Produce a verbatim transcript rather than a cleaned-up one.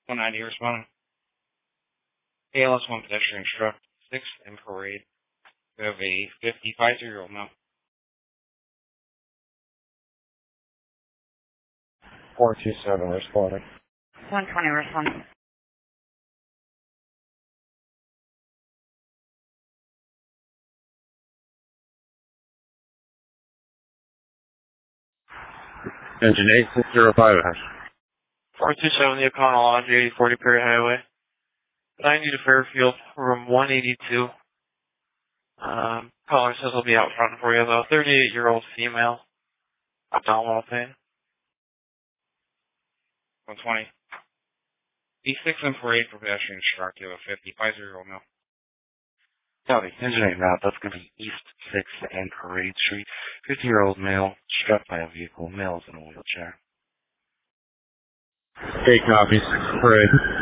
one ninety responding. A L S one pedestrian struck sixth and Parade. We have a fifty-five year old now. four two seven responding. one twenty responding. Engine eight six zero five hash. four two seven, the O'Connell Lodge, eighty forty Perry Highway. ninety to Fairfield, room one eighty-two. Um, caller says he'll be out front for you, though. thirty-eight year old female. Abdominal pain. one twenty. B six and Parade for pedestrian struck. You have a fifty-five year old male. Howdy, Engine eight route. That's going to be East sixth and Parade Street. fifty year old male struck by a vehicle. Male is in a wheelchair. Eight copy, six Parade.